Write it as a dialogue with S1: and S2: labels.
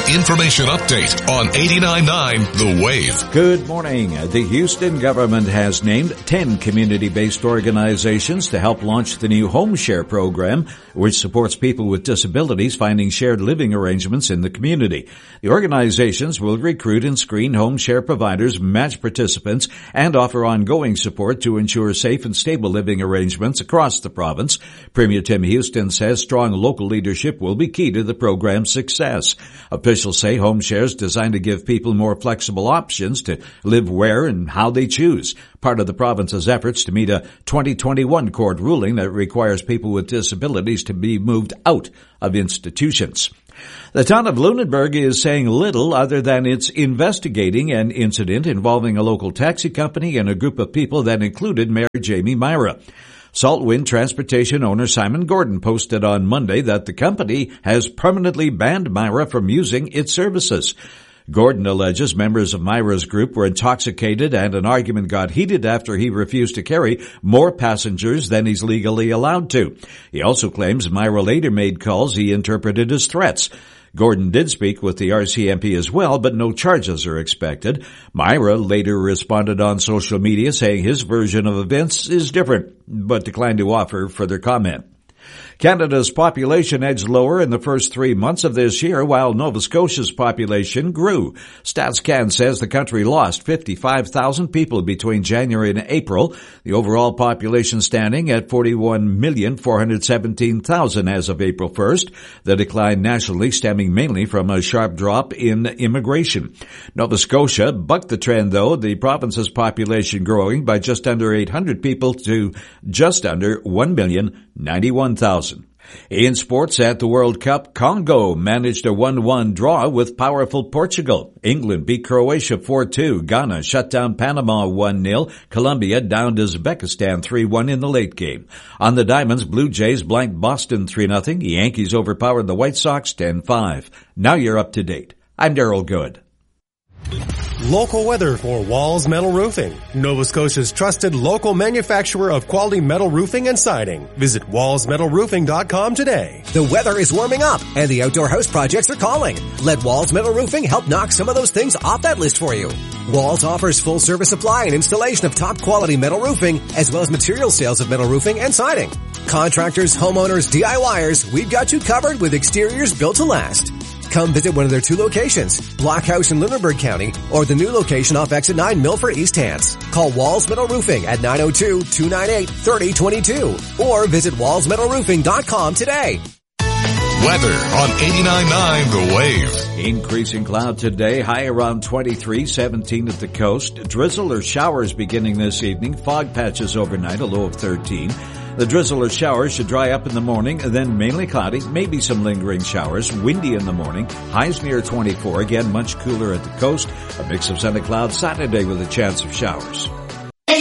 S1: information update on 89.9 The Wave.
S2: Good morning. The Houston government has named 10 community-based organizations to help launch the new Home Share program, which supports people with disabilities finding shared living arrangements in the community. The organizations will recruit and screen home share providers, match participants, and offer ongoing support to ensure safe and stable living arrangements across the province. Premier Tim Houston says strong local leadership will be key to the program's success. Officials say Home Share is designed to give people more flexible options to live where and how they choose. Part of the province's efforts to meet a 2021 court ruling that requires people with disabilities to be moved out of institutions. The town of Lunenburg is saying little other than it's investigating an incident involving a local taxi company and a group of people that included Mayor Jamie Myra. Saltwind Transportation owner Simon Gordon posted on Monday that the company has permanently banned Myra from using its services. Gordon alleges members of Myra's group were intoxicated and an argument got heated after he refused to carry more passengers than he's legally allowed to. He also claims Myra later made calls he interpreted as threats. Gordon did speak with the RCMP as well, but no charges are expected. Myra later responded on social media saying his version of events is different, but declined to offer further comment. Canada's population edged lower in the first 3 months of this year, while Nova Scotia's population grew. StatsCan says the country lost 55,000 people between January and April, the overall population standing at 41,417,000 as of April 1st, the decline nationally stemming mainly from a sharp drop in immigration. Nova Scotia bucked the trend, though, the province's population growing by just under 800 people to just under 1,091,000. In sports at the World Cup, Congo managed a 1-1 draw with powerful Portugal. England beat Croatia 4-2. Ghana shut down Panama 1-0. Colombia downed Uzbekistan 3-1 in the late game. On the Diamonds, Blue Jays blanked Boston 3-0. The Yankees overpowered the White Sox 10-5. Now you're up to date. I'm Daryl Good.
S3: Local weather for Walls Metal Roofing, Nova Scotia's trusted local manufacturer of quality metal roofing and siding. Visit wallsmetalroofing.com today.
S4: The weather is warming up and the outdoor house projects are calling. Let Walls Metal Roofing help knock some of those things off that list for you. Walls offers full service supply and installation of top quality metal roofing, as well as material sales of metal roofing and siding. Contractors, homeowners, DIYers, we've got you covered with exteriors built to last. Come visit one of their 2 locations, Blockhouse in Lunenburg County, or the new location off Exit 9 Milford East Hants. Call Walls Metal Roofing at 902-298-3022 or visit wallsmetalroofing.com today.
S1: Weather on 89.9 The Wave.
S2: Increasing cloud today, high around 23, 17 at the coast. Drizzle or showers beginning this evening. Fog patches overnight, a low of 13. The drizzle or showers should dry up in the morning, and then mainly cloudy, maybe some lingering showers. Windy in the morning, highs near 24. Again, much cooler at the coast. A mix of sun and clouds Saturday with a chance of showers.